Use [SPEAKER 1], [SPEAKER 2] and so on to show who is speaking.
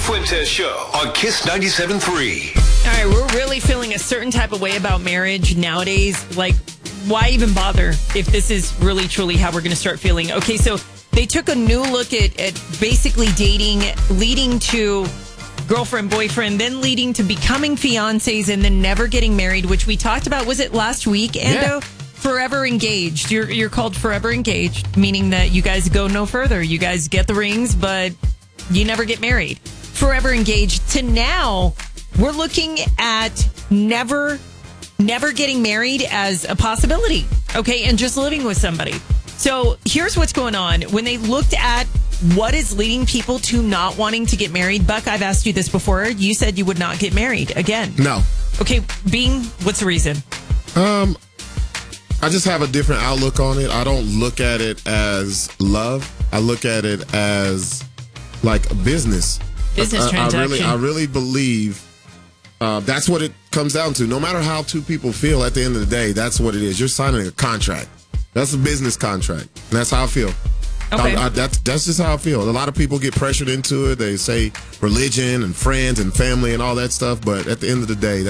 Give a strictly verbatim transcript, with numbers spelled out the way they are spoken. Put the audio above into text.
[SPEAKER 1] Fuentes Show on Kiss ninety-seven point three.
[SPEAKER 2] All right, we're really feeling a certain type of way about marriage nowadays. Like, why even bother if this is really, truly how we're going to start feeling? Okay, so they took a new look at, at basically dating, leading to girlfriend, boyfriend, then leading to becoming fiancés and then never getting married, which we talked about. Was it last week, Ando?
[SPEAKER 3] Yeah.
[SPEAKER 2] Forever engaged. You're you're called forever engaged, meaning that you guys go no further. You guys get the rings, but you never get married. Forever engaged to now, we're looking at never, never getting married as a possibility. Okay, and just living with somebody. So here's what's going on. When they looked at what is leading people to not wanting to get married, Buck, I've asked you this before. You said you would not get married again.
[SPEAKER 3] No.
[SPEAKER 2] Okay, Bean, what's the reason?
[SPEAKER 3] Um, I just have a different outlook on it. I don't look at it as love. I look at it as like a business.
[SPEAKER 2] Business
[SPEAKER 3] I, I,
[SPEAKER 2] transaction.
[SPEAKER 3] I really, I really believe uh, that's what it comes down to. No matter how two people feel, at the end of the day, that's what it is. You're signing a contract. That's a business contract. And that's how I feel.
[SPEAKER 2] Okay.
[SPEAKER 3] I, I, that's that's just how I feel. A lot of people get pressured into it. They say religion and friends and family and all that stuff. But at the end of the day,